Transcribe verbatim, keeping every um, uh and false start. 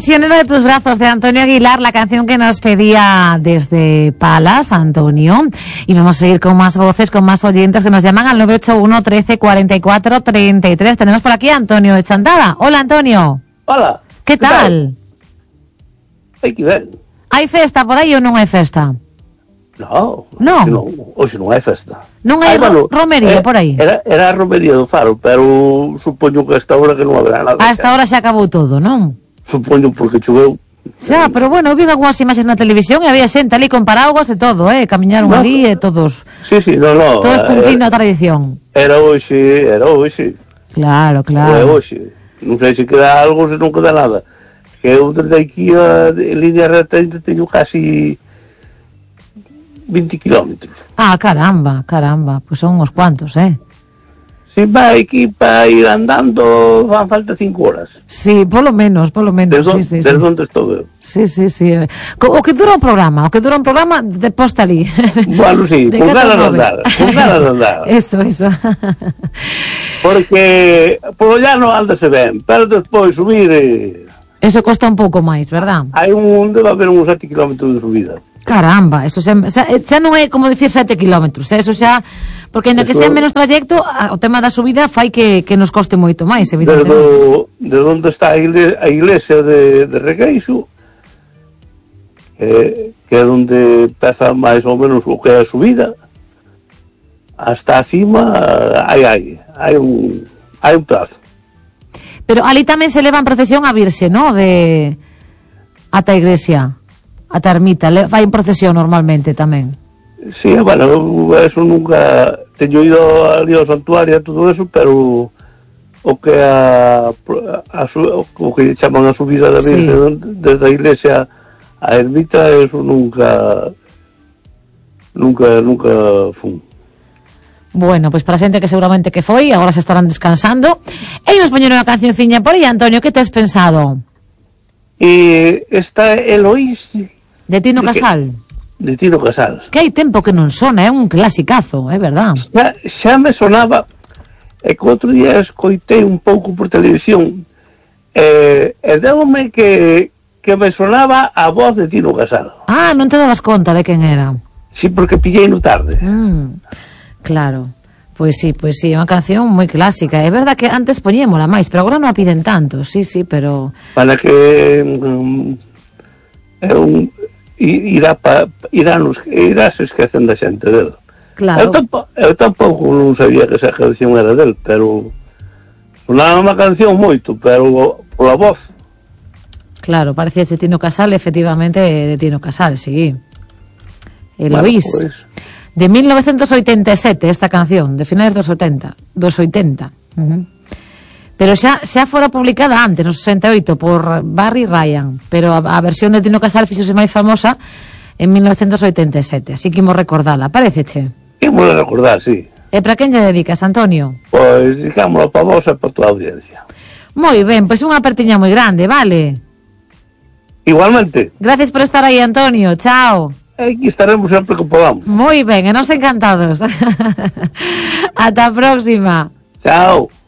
Prisionero de tus brazos, de Antonio Aguilar, la canción que nos pedía desde Palas, Antonio. Y vamos a seguir con más voces, con más oyentes que nos llaman al nueve ocho uno, trece, cuarenta y cuatro, treinta y tres. Tenemos por aquí a Antonio de Chantada. Hola, Antonio. Hola. ¿Qué, ¿Qué tal? tal? Hai que ver. Hai festa por aí ou non hai festa? No, no. non, hoxe non hai festa. Non hai ro romería por aí? Era, era a romería do Faro, pero supoño que hasta hora que non haberá nada. Hasta hora xa acabou todo, non? Supoño porque choveu. Xa, pero bueno, vi algunhas imaxes na televisión e había xente ali con paraguas e todo, eh, camiñaron no, ali e todos. Sí, sí, no, no. Todos cumplindo a tradición. Era hoxe, era hoxe. Claro, claro. Era hoxe. Non sei se queda algo, se non queda nada. Que eu desde aquí a línea reta teño casi vinte kilómetros. Ah, caramba, caramba, pues son uns cuantos, eh. Si vai aquí para ir andando van falta cinco horas. Sí, polo menos, polo menos. Desde, sí, sí, desde sí. onde estou eu. Sí, sí, sí. O que dura un programa, o que dura un programa de posta ali. Bueno, sí, con ganas de andar, con ganas de andar. Eso, eso. Porque por allá non andase ben, pero despois subir... Eh... Eso costa un pouco máis, verdad? Hai un, debe haber uns sete kilómetros de subida. Caramba, eso xa, xa, xa non é como dicir sete kilómetros, eso xa, porque ainda que sea menos trayecto, o tema da subida fai que, que nos coste moito máis, evidentemente. Desde, desde onde está a iglesia, a iglesia de, de Regueixo, eh, que é onde pesa máis ou menos o que é a subida, hasta acima, hai, hai, hai un, hai un plazo. Pero ali tamén se leva en procesión a Virxe, ¿no? De ata a iglesia, ata a ermita, vai en procesión normalmente tamén. Sí, bueno, eso nunca teño ido ali ao santuario e todo eso, pero o que a, a, a o que chaman a subida da Virxe, sí, desde a iglesia a ermita, eso nunca nunca nunca fun. Bueno, pois pues para a xente que seguramente que foi, agora se estarán descansando. E nos poñeron a cancionciña por aí, Antonio, que tes pensado? E esta Eloís de Tino Casal. De Tino Casal. Que hai tempo que non sona, é un clasicazo, é verdad. Xa, xa me sonaba, e que outro día escoitei un pouco por televisión, e, e deu-me que, que me sonaba a voz de Tino Casal. Ah, non te dabas conta de quen era? Sí, porque pillei no tarde. Mm. Claro, pois sí, pois sí, é unha canción moi clásica. É verdad que antes poñémola máis, pero agora non a piden tanto, sí, sí, pero... Para que um, é un, irá pa, irán, irá se esquecen da xente del. Claro. Eu tampouco, eu tampouco non sabía que esa canción era del, pero sonaba unha canción moito, pero pola voz. Claro, parecía de Tino Casal, efectivamente de Tino Casal, sí. Eloís. Bueno, pues... De mil novecientos oitenta e sete esta canción, de finais dos oitenta, dos oitenta. Uh-huh. Pero xa xa fora publicada antes, no sesenta e oito, por Barry Ryan, pero a, a versión de Tino Casal fixose máis famosa en mil novecientos oitenta e sete, así que imos recordala, paréceche? Imos recordar, sí. E para quen lle dedicas, Antonio? Pois, digámoslo para vos e para toda a audiencia. Moi ben, pois unha apertiña moi grande, vale? Igualmente. Gracias por estar aí, Antonio, chao. Aquí estaremos sempre que podamos. Moi ben, e nos encantados. Ata a próxima. Chao.